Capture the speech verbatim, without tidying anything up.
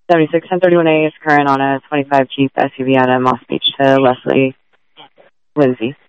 seventy-six ten thirty-one A is current on a twenty-five Jeep S U V out of Moss Beach to Leslie Lindsay.